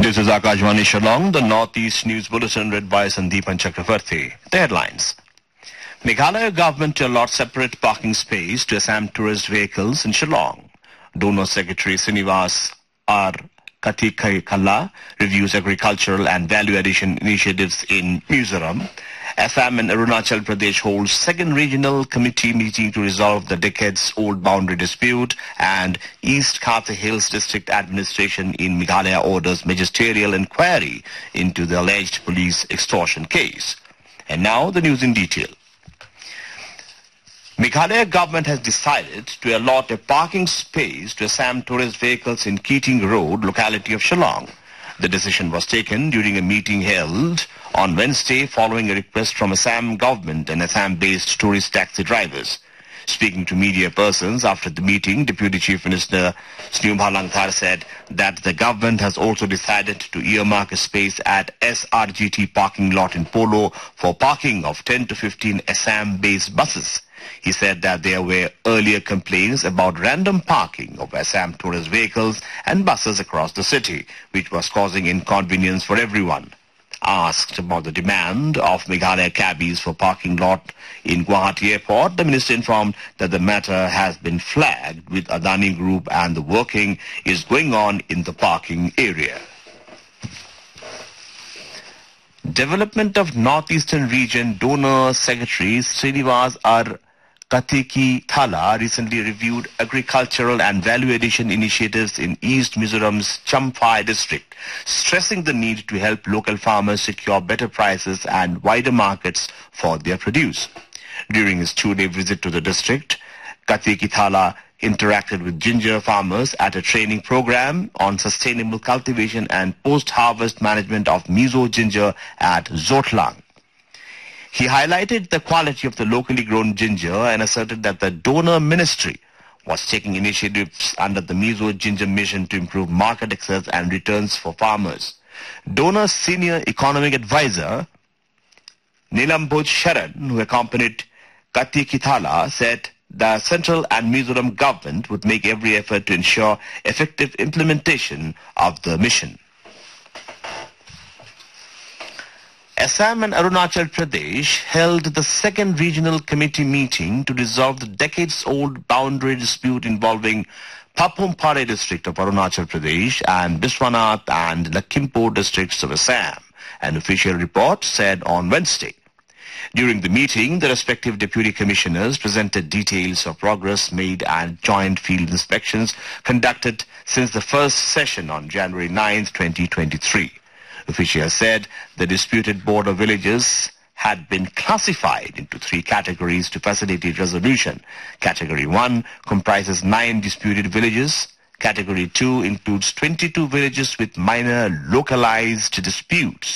This is Akashvani Shillong, the Northeast News Bulletin read by Sandeepan Chakravarti. The headlines. Meghalaya government to allot separate parking space to Assam tourist vehicles in Shillong. Donor Secretary Srinivas R. Kathikala reviews agricultural and value addition initiatives in Mizoram. Assam and Arunachal Pradesh holds second regional committee meeting to resolve the decades-old boundary dispute, and East Khate Hills District Administration in Meghalaya orders magisterial inquiry into the alleged police extortion case. And now the news in detail. Meghalaya government has decided to allot a parking space to Assam tourist vehicles in Keating Road, locality of Shillong. The decision was taken during a meeting held on Wednesday following a request from Assam government and Assam-based tourist taxi drivers. Speaking to media persons after the meeting, Deputy Chief Minister Snubha Langthar said that the government has also decided to earmark a space at SRGT parking lot in Polo for parking of 10 to 15 Assam-based buses. He said that there were earlier complaints about random parking of Assam tourist vehicles and buses across the city, which was causing inconvenience for everyone. Asked about the demand of Meghalaya cabbies for parking lot in Guwahati Airport, the minister informed that the matter has been flagged with Adani Group and the working is going on in the parking area. Development of Northeastern Region Donor Secretary Srinivas R. Kathikala recently reviewed agricultural and value addition initiatives in East Mizoram's Champhai district, stressing the need to help local farmers secure better prices and wider markets for their produce. During his two-day visit to the district, Kathikala interacted with ginger farmers at a training program on sustainable cultivation and post-harvest management of Mizo ginger at Zotlang. He highlighted the quality of the locally grown ginger and asserted that the donor ministry was taking initiatives under the Mizo Ginger Mission to improve market access and returns for farmers. Donor senior economic advisor Nilamboj Sharan, who accompanied Kathikala, said the central and Mizoram government would make every effort to ensure effective implementation of the mission. Assam and Arunachal Pradesh held the second regional committee meeting to resolve the decades-old boundary dispute involving Papumpare district of Arunachal Pradesh and Biswanath and Lakhimpur districts of Assam, an official report said on Wednesday. During the meeting, the respective deputy commissioners presented details of progress made and joint field inspections conducted since the first session on January 9, 2023. Officials said the disputed border villages had been classified into three categories to facilitate resolution. Category 1 comprises 9 disputed villages. Category 2 includes 22 villages with minor localized disputes.